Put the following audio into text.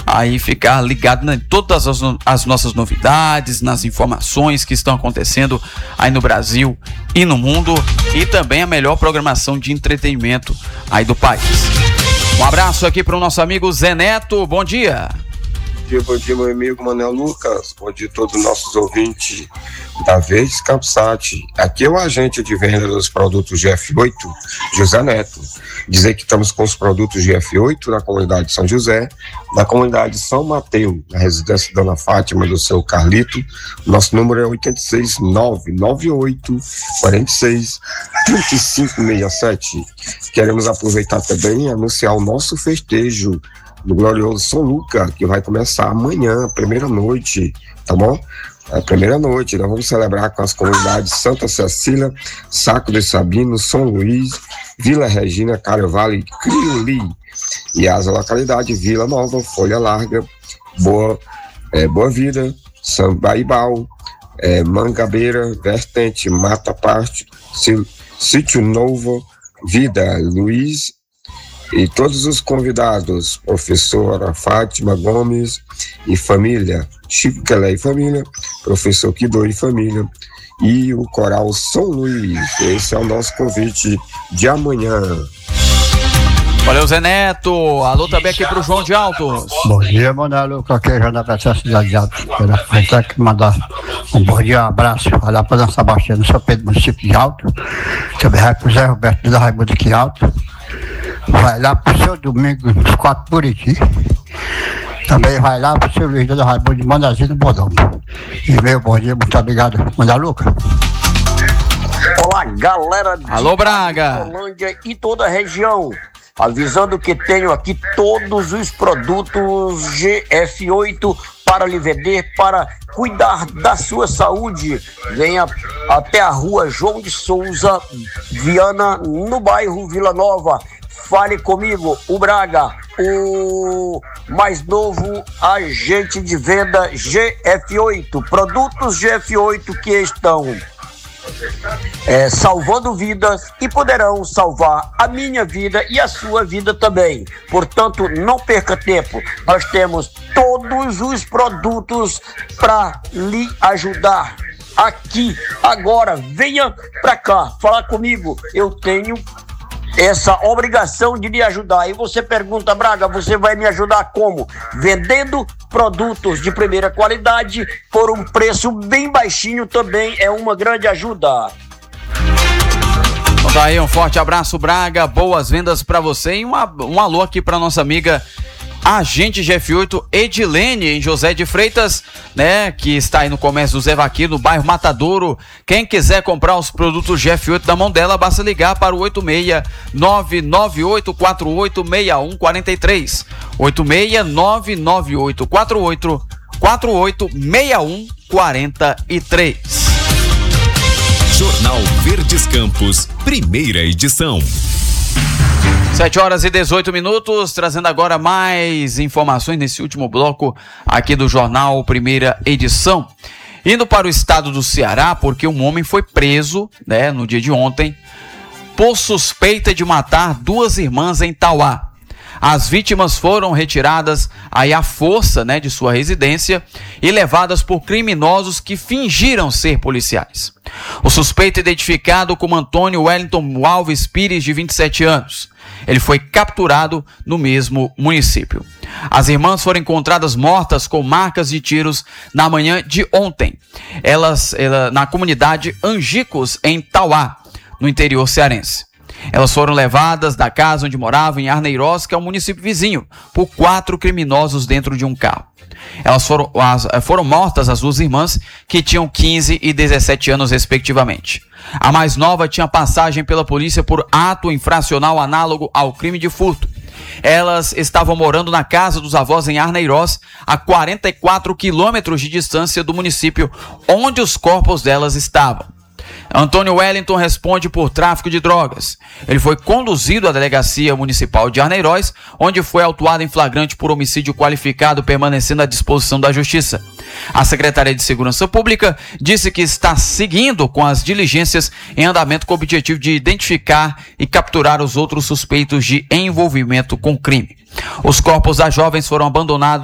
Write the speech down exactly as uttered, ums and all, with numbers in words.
aí ficar ligado em todas as, as nossas novidades, nas informações que estão acontecendo aí no Brasil e no mundo, e também a melhor programação de entretenimento aí do país. Um abraço aqui para o nosso amigo Zé Neto, bom dia. Bom dia, bom dia, meu amigo Manuel Lucas, bom dia a todos os nossos ouvintes da Vez Campsat. Aqui é o agente de venda dos produtos G F oito, José Neto. Dizer que estamos com os produtos G F oito na comunidade de São José, na comunidade de São Mateus, na residência Dona Fátima do seu Carlito. Nosso número é oito seis nove nove oito quatro seis três cinco seis sete. Queremos aproveitar também e anunciar o nosso festejo do glorioso São Lucas, que vai começar amanhã, primeira noite, tá bom? A primeira noite, nós vamos celebrar com as comunidades Santa Cecília, Saco de Sabino, São Luís, Vila Regina, Carvalho e Criuli, e as localidades Vila Nova, Folha Larga, Boa, é, Boa Vida, Sambaibal, é, Mangabeira, Vertente, Mata Parte, Sítio Novo, Vida, Luiz, e todos os convidados, professora Fátima Gomes e família, Chico Kelé e família, professor Kido e família, e o coral São Luís. Esse é o nosso convite de amanhã. Valeu, Zé Neto. Alô também aqui pro João de Altos. Bom dia, Manuel Lucas, aqui já na cidade de Altos. Quero aqui mandar um bom dia, um abraço, olhar para Dona Sebastião, no São Pedro, município de Altos. Também vai pro Zé Roberto da Raimundo aqui em Altos. Vai lá pro seu Domingo dos Quatro Buriti. Também vai lá pro seu Luiz da Raimundo de Mandazinho do Bodão. E meu bom dia, muito obrigado. Manuel Lucas. Olá, galera de Alô, Braga, Colândia e toda a região. Avisando que tenho aqui todos os produtos G F oito para lhe vender, para cuidar da sua saúde. Venha até a rua João de Souza, Viana, no bairro Vila Nova. Fale comigo, o Braga, o mais novo agente de venda G F oito. Produtos G F oito que estão é, salvando vidas e poderão salvar a minha vida e a sua vida também. Portanto, não perca tempo. Nós temos todos os produtos para lhe ajudar. Aqui, agora, venha para cá, falar comigo. Eu tenho essa obrigação de lhe ajudar. E você pergunta, Braga, você vai me ajudar como? Vendendo produtos de primeira qualidade por um preço bem baixinho também é uma grande ajuda. Então tá aí, um forte abraço, Braga, boas vendas para você e uma, um alô aqui para nossa amiga agente G F oito Edilene, em José de Freitas, né, que está aí no comércio do Zé Vaquiro, no bairro Matadouro. Quem quiser comprar os produtos G F oito da mão dela, basta ligar para o oito seis nove nove oito quatro oito seis um quatro três, oito seis nove nove oito quatro oito quatro oito seis um quatro três. Jornal Verdes Campos, primeira edição. sete horas e dezoito minutos, trazendo agora mais informações nesse último bloco aqui do Jornal Primeira Edição. Indo para o estado do Ceará, porque um homem foi preso, né, no dia de ontem, por suspeita de matar duas irmãs em Tauá. As vítimas foram retiradas aí à força, né, de sua residência e levadas por criminosos que fingiram ser policiais. O suspeito, identificado como Antônio Wellington Alves Pires, de vinte e sete anos, ele foi capturado no mesmo município. As irmãs foram encontradas mortas com marcas de tiros na manhã de ontem. Elas, ela, na comunidade Angicos, em Tauá, no interior cearense. Elas foram levadas da casa onde moravam em Arneiroz, que é um município vizinho, por quatro criminosos dentro de um carro. Elas foram, as, foram mortas as duas irmãs, que tinham quinze e dezessete anos respectivamente. A mais nova tinha passagem pela polícia por ato infracional análogo ao crime de furto. Elas estavam morando na casa dos avós em Arneiroz, a quarenta e quatro quilômetros de distância do município onde os corpos delas estavam. Antônio Wellington responde por tráfico de drogas. Ele foi conduzido à delegacia municipal de Arneiroz, onde foi autuado em flagrante por homicídio qualificado, permanecendo à disposição da Justiça. A Secretaria de Segurança Pública disse que está seguindo com as diligências em andamento com o objetivo de identificar e capturar os outros suspeitos de envolvimento com crime. Os corpos das jovens foram abandonados